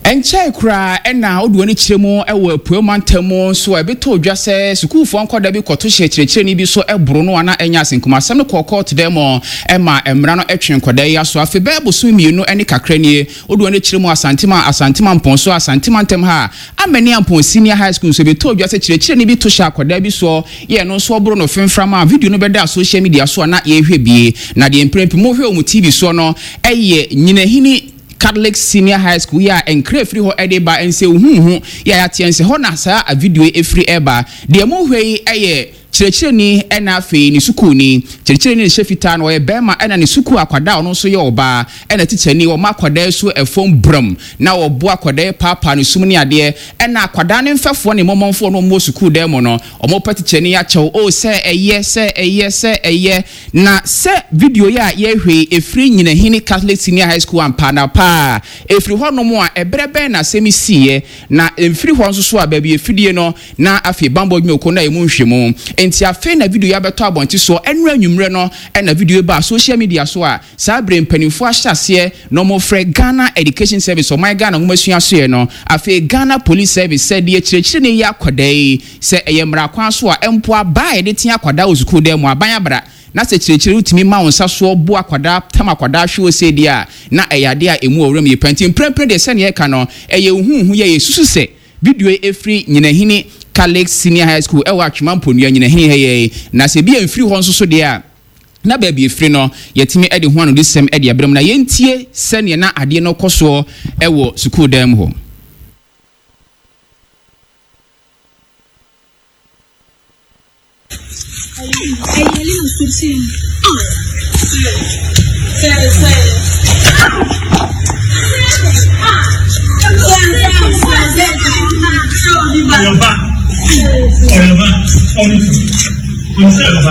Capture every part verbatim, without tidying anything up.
Enche kura ena odu ani chiremu ewo puemantemo so ebeto odwa se school fo nkoda bi koto hye kirekire ni bi so ebro no ana enya asenkuma asem no kokko to dem ema emra no etwe nkoda ya so afi bebo so mienu eni kakra ni odu ani chiremu asantima asantima mpon so asantima ntem ha amani ampon senior high school so ebeto odwa se kirekire ni bi to hye akoda bi so ye no so obro no femframa video no beda social media so na ye hwe bie na de emprempi mo hwe o mu T V so no eye nyinahini Catholic Senior High School ya enkre free ho edeba ense huhu ya ya tiense ho na sa a video e free eba de mo hwei eye kirekire ni ena afi ni suku ni kirekire ni shefita no ye bema ena ni suku akwada ono so ye oba ena teacher ni o makwada so efom bram na obo akwada papa no sum ni ade ena akwada ne mfefo ne momonfo no mo suku dem no o mo teacher ni ya chew o se eye se eye se eye na se video ya ye hwe efri nyina hini Catholic Senior High School ampa na pa efri ho no mo a ebrebe na semi siye na efri ho nso so a ba bi efidie no na afi bambo dwumeko na emu nhwemu enti afi na video ya beto abonti so enra nwumre no na video ba social media so a sabre mpanimfo ahyase no mo frɛ Ghana Education Service o my Ghana ngomasua so ye no afi Ghana Police Service said ye kirekire ne ya kwadai se eyemra kwan so a empo aba ye de tia kwada ozuku dem aban abra na se kirekire utimi ma wonsa so bo akwada tam akwada hwe ose dia na eyade a emu owram ye panti mprempre de se ne ye ka no eye huhu ye yesusu se video efri nyinahini Catholic Senior High School ewa atwemampo nua nyinahini heye na se bia mfiri ho nso so de a na ba bia efri no yetimi ede ho anu disem ede abram na yentie se ne na ade no koso ewo school dem ho Yoruba, Yoruba, Yoruba,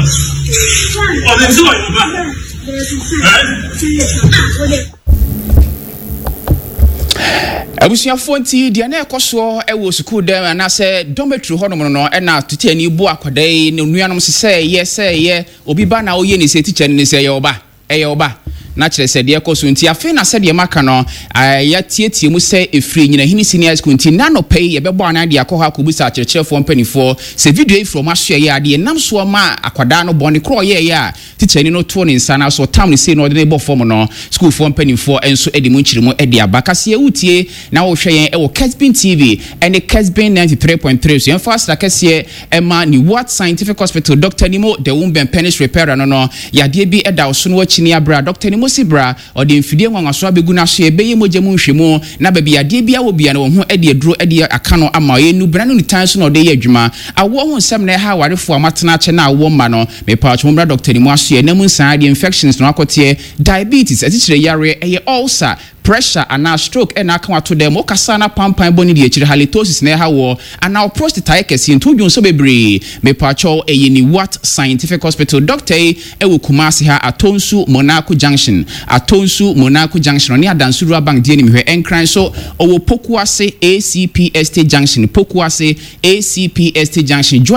Abusia fonti dia na ekoso ewo school dem ana se dormitory ho no no na tete ani bu akwadai ne nuanom se se ye se ye obi ba na oye ni se teacher ni se ye oba eye oba na kire se de ekoso nti afi na se de maka no ya tietie mu se efri nyina hini senior school nti na no pay ye bebo ana de akọ ha ko busa kirechirefo mpanifo se video from ahwe ye ade nam so ma akwada no bone kro ye ye a teacher ni no to ni nsana so tam ni se no de bo form no school for mpanifo enso edi mu nchirimo edi abakase ye utie na wo hwe yen e wo Kesbin T V and Kesbin ninety-three point three so enfast la kase ema ni What Scientific Hospital Doctor Nimo the womb and penis repairer no no ya de bi eda so no achi ni abra Doctor Nimo sibra o de mfidie nwanwaso abegu na so ebe ye mogemu nhwemu na ba bia de bia wo bia na wo ho ede aduro ede aka no ama ye nu bra no ni tan so no de ye adwuma awo ho nsem na ha warefo amatena ache na awo ma no me pa cho mbra Doctor Nimo aso ye na mu nsan de infections no akote diabetes atichire yare eye ulcer pressure and stroke and aka to them okasa na pampan boni de akire halitosis na ha wo ana prostate kesi nto dwon so bebre me pa cho eye ni What Scientific Hospital Doctor e wo Kumasi ha Atonsu Monaco Junction Atonsu Monaco Junction ni adansuru bank die ni mehwe enkran so owo Pokuase A C P Estate Junction Pokuase A C P Estate Junction